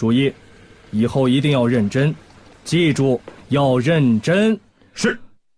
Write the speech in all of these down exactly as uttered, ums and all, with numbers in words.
注意，以后一定要认真，记住要认真。 是。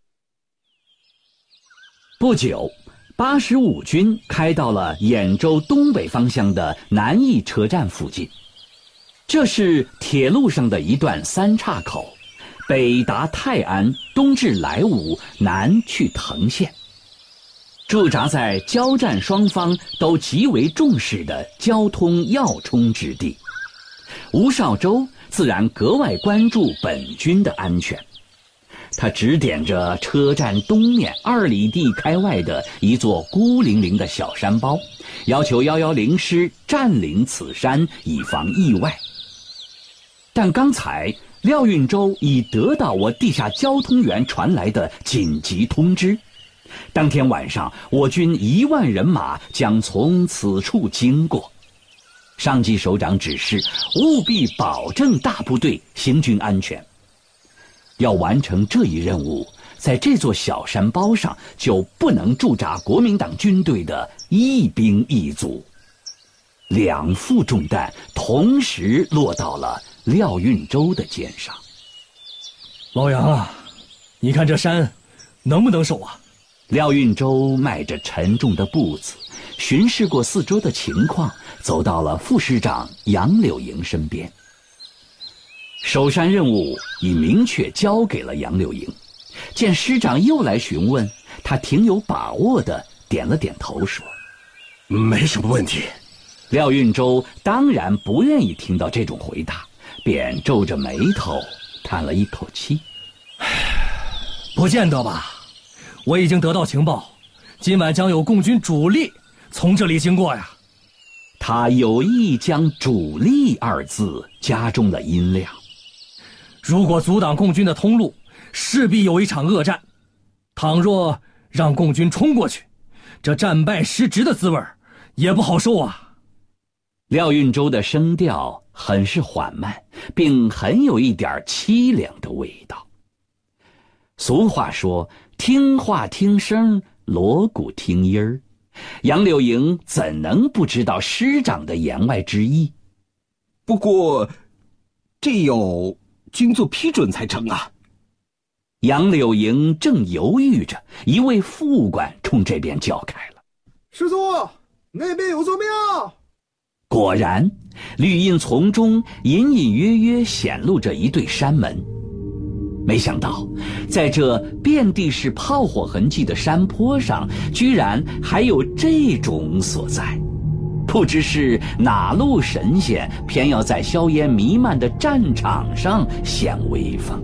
不久，八十五军开到了兖州东北方向的南义车站附近。这是铁路上的一段三岔口，北达泰安，东至莱芜，南去藤县，驻扎在交战双方都极为重视的交通要冲之地。吴绍周自然格外关注本军的安全，他指点着车站东面二里地开外的一座孤零零的小山包，要求一一零师占领此山，以防意外。但刚才廖运周已得到我地下交通员传来的紧急通知，当天晚上我军一万人马将从此处经过。上级首长指示务必保证大部队行军安全。要完成这一任务，在这座小山包上就不能驻扎国民党军队的一兵一卒。两副重担同时落到了廖运周的肩上。 老杨啊，你看这山能不能守啊？ 廖运周迈着沉重的步子，巡视过四周的情况，走到了副师长杨柳营身边。守山任务已明确交给了杨柳营，见师长又来询问，他挺有把握的点了点头说： 没什么问题。 廖运周当然不愿意听到这种回答，便皱着眉头叹了一口气： 不见得吧，我已经得到情报，今晚将有共军主力从这里经过呀。 他有意将主力二字加重了音量。 如果阻挡共军的通路，势必有一场恶战，倘若让共军冲过去，这战败失职的滋味也不好受啊。 廖运周的声调很是缓慢，并很有一点凄凉的味道。俗话说，听话听声，锣鼓听音儿。杨柳营怎能不知道师长的言外之意？ 不过，这有军座批准才成啊。 杨柳营正犹豫着，一位副官冲这边叫开了： 师座，那边有座庙。 果然，绿荫丛中隐隐约约显露着一对山门。没想到，在这遍地是炮火痕迹的山坡上，居然还有这种所在。不知是哪路神仙，偏要在硝烟弥漫的战场上显威风。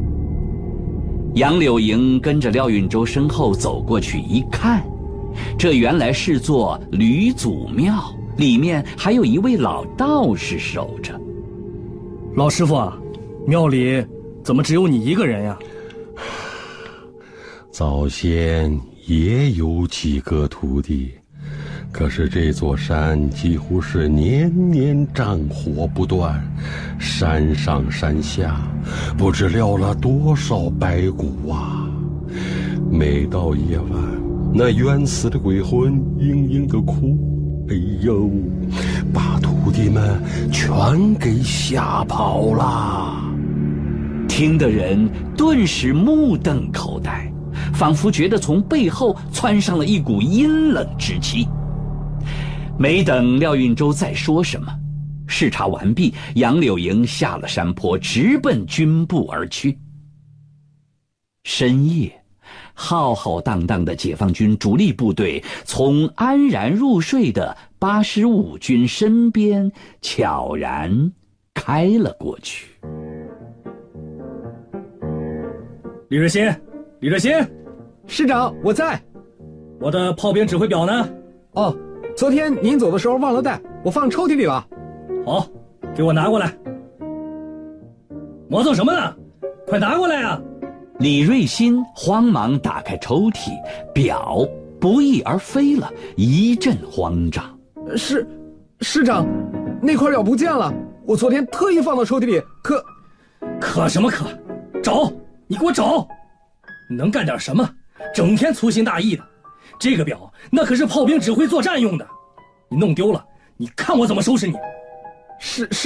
杨柳营跟着廖运周身后走过去一看，这原来是座吕祖庙，里面还有一位老道士守着。 老师傅啊，庙里怎么只有你一个人呀？ 早先也有几个徒弟，可是这座山几乎是年年战火不断，山上山下不知撂了多少白骨啊！每到夜晚，那冤死的鬼魂嘤嘤的哭，哎呦，把徒弟们全给吓跑了。 听的人顿时目瞪口呆，仿佛觉得从背后窜上了一股阴冷之气。没等廖运周再说什么，视察完毕，杨柳营下了山坡，直奔军部而去。深夜，浩浩荡荡的解放军主力部队从安然入睡的八十五军身边悄然开了过去。 李瑞新，李瑞新， 师长，我在。 我的炮兵指挥表呢？ 哦，昨天您走的时候忘了带，我放抽屉里了。 好，给我拿过来。磨蹭什么呢？快拿过来啊！ 李瑞新慌忙打开抽屉，表不翼而飞了，一阵慌张。 师，师长，那块表不见了，我昨天特意放到抽屉里，可…… 可什么可？找！你给我找！你能干点什么？整天粗心大意的。这个表那可是炮兵指挥作战用的，你弄丢了，你看我怎么收拾你！ 是是。